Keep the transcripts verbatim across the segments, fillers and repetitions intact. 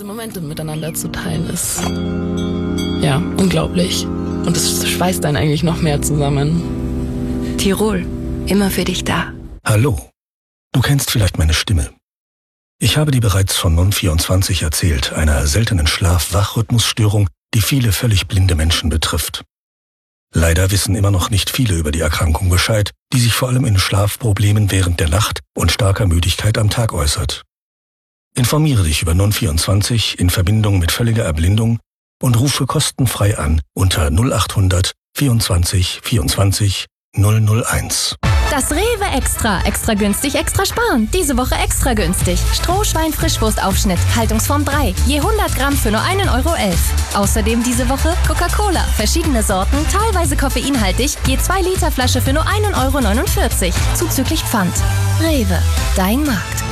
diese Momente miteinander zu teilen, ist ja unglaublich. Und es schweißt einen eigentlich noch mehr zusammen. Tirol, immer für dich da. Hallo, du kennst vielleicht meine Stimme. Ich habe dir bereits von Non vierundzwanzig erzählt, einer seltenen Schlaf-Wach-Rhythmusstörung, die viele völlig blinde Menschen betrifft. Leider wissen immer noch nicht viele über die Erkrankung Bescheid, die sich vor allem in Schlafproblemen während der Nacht und starker Müdigkeit am Tag äußert. Informiere dich über Non vierundzwanzig in Verbindung mit völliger Erblindung und rufe kostenfrei an unter null acht hundert vierundzwanzig vierundzwanzig null null eins. Das Rewe Extra. Extra günstig, extra sparen. Diese Woche extra günstig. Strohschwein-Frischwurstaufschnitt. Haltungsform drei. Je hundert Gramm für nur einen Euro elf. Außerdem diese Woche Coca-Cola. Verschiedene Sorten, teilweise koffeinhaltig. Je zwei Liter Flasche für nur einen Euro neunundvierzig. Zuzüglich Pfand. Rewe. Dein Markt.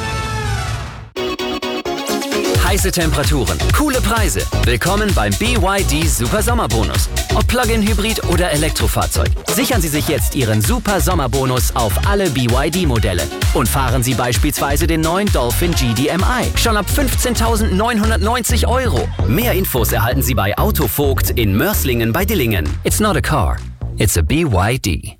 Heiße Temperaturen, coole Preise. Willkommen beim B Y D Super Sommerbonus. Ob Plug-in-Hybrid oder Elektrofahrzeug. Sichern Sie sich jetzt Ihren Super Sommerbonus auf alle B Y D-Modelle. Und fahren Sie beispielsweise den neuen Dolphin G D M I. Schon ab fünfzehntausendneunhundertneunzig Euro. Mehr Infos erhalten Sie bei Autovogt in Mörslingen bei Dillingen. It's not a car, it's a B Y D.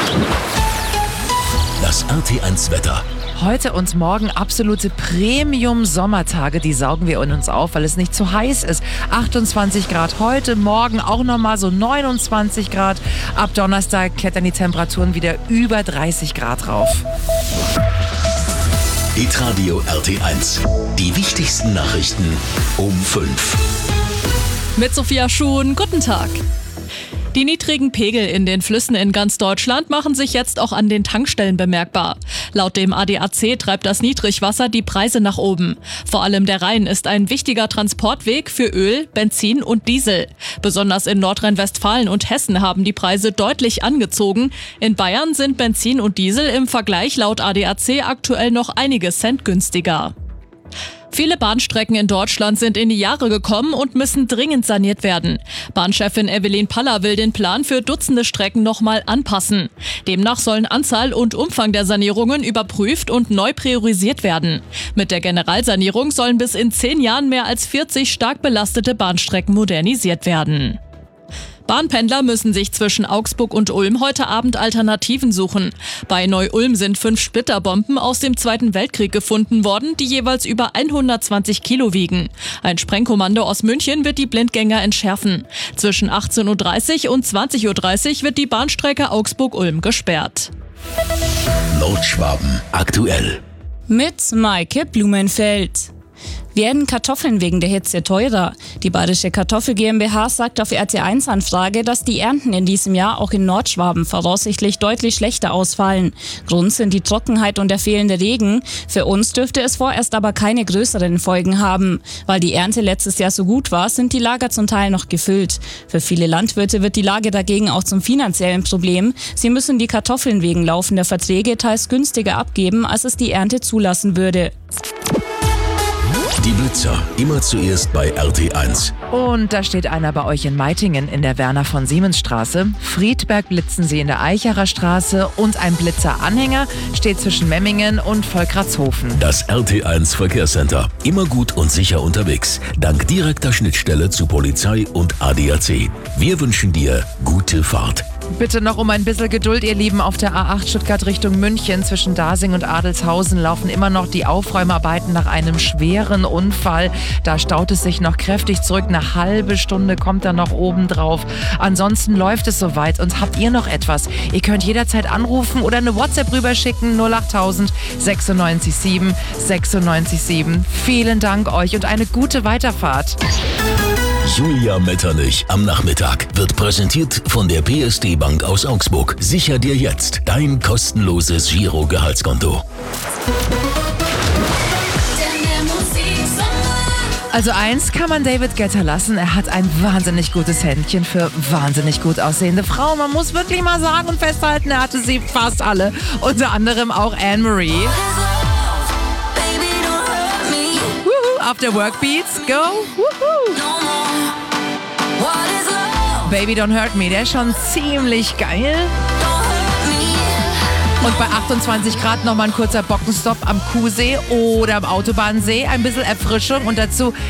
Das R T eins Wetter. Heute und morgen absolute Premium-Sommertage, die saugen wir in uns auf, weil es nicht zu heiß ist. achtundzwanzig Grad heute, morgen auch nochmal so neunundzwanzig Grad. Ab Donnerstag klettern die Temperaturen wieder über dreißig Grad rauf. Hitradio R T eins. Die wichtigsten Nachrichten um fünf. Mit Sophia Schuhn, guten Tag. Die niedrigen Pegel in den Flüssen in ganz Deutschland machen sich jetzt auch an den Tankstellen bemerkbar. Laut dem A D A C treibt das Niedrigwasser die Preise nach oben. Vor allem der Rhein ist ein wichtiger Transportweg für Öl, Benzin und Diesel. Besonders in Nordrhein-Westfalen und Hessen haben die Preise deutlich angezogen. In Bayern sind Benzin und Diesel im Vergleich laut A D A C aktuell noch einige Cent günstiger. Viele Bahnstrecken in Deutschland sind in die Jahre gekommen und müssen dringend saniert werden. Bahnchefin Evelyn Paller will den Plan für Dutzende Strecken nochmal anpassen. Demnach sollen Anzahl und Umfang der Sanierungen überprüft und neu priorisiert werden. Mit der Generalsanierung sollen bis in zehn Jahren mehr als vierzig stark belastete Bahnstrecken modernisiert werden. Bahnpendler müssen sich zwischen Augsburg und Ulm heute Abend Alternativen suchen. Bei Neu-Ulm sind fünf Splitterbomben aus dem Zweiten Weltkrieg gefunden worden, die jeweils über hundertzwanzig Kilo wiegen. Ein Sprengkommando aus München wird die Blindgänger entschärfen. Zwischen achtzehn Uhr dreißig und zwanzig Uhr dreißig wird die Bahnstrecke Augsburg-Ulm gesperrt. Nordschwaben aktuell. Mit Maike Blumenfeld. Werden Kartoffeln wegen der Hitze teurer? Die Bayerische Kartoffel GmbH sagt auf R T eins Anfrage, dass die Ernten in diesem Jahr auch in Nordschwaben voraussichtlich deutlich schlechter ausfallen. Grund sind die Trockenheit und der fehlende Regen. Für uns dürfte es vorerst aber keine größeren Folgen haben. Weil die Ernte letztes Jahr so gut war, sind die Lager zum Teil noch gefüllt. Für viele Landwirte wird die Lage dagegen auch zum finanziellen Problem. Sie müssen die Kartoffeln wegen laufender Verträge teils günstiger abgeben, als es die Ernte zulassen würde. Die Blitzer, immer zuerst bei R T eins. Und da steht einer bei euch in Meitingen in der Werner von Siemens Straße. Friedberg blitzen sie in der Eichacher Straße und ein Blitzeranhänger steht zwischen Memmingen und Volkratshofen. Das R T eins Verkehrscenter. Immer gut und sicher unterwegs. Dank direkter Schnittstelle zu Polizei und A D A C. Wir wünschen dir gute Fahrt. Bitte noch um ein bisschen Geduld, ihr Lieben. Auf der A acht Stuttgart Richtung München zwischen Dasing und Adelshausen laufen immer noch die Aufräumarbeiten nach einem schweren Unfall. Da staut es sich noch kräftig zurück. Eine halbe Stunde kommt da noch oben drauf. Ansonsten läuft es soweit. Und habt ihr noch etwas? Ihr könnt jederzeit anrufen oder eine WhatsApp rüberschicken. null achttausend sechsundneunzig sieben sechsundneunzig sieben. Vielen Dank euch und eine gute Weiterfahrt. Julia Metternich am Nachmittag wird präsentiert von der P S D Bank aus Augsburg. Sicher dir jetzt dein kostenloses Giro-Gehaltskonto. Also eins kann man David Guetta lassen, er hat ein wahnsinnig gutes Händchen für wahnsinnig gut aussehende Frauen. Man muss wirklich mal sagen und festhalten, er hatte sie fast alle. Unter anderem auch Anne-Marie. Woohoo, auf der Workbeats, go! Woohoo. Baby Don't Hurt Me, der ist schon ziemlich geil. Und bei achtundzwanzig Grad nochmal ein kurzer Bockenstopp am Kuhsee oder am Autobahnsee. Ein bisschen Erfrischung und dazu